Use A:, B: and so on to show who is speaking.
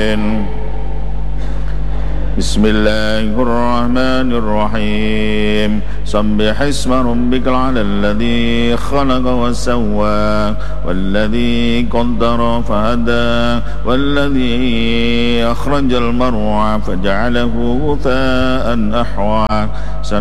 A: بسم الله الرحمن الرحيم سبح اسم ربك الأعلى الذي خلق وسوى والذي قدر فهدى والذي أخرج المرعى فجعله غثاء أحوى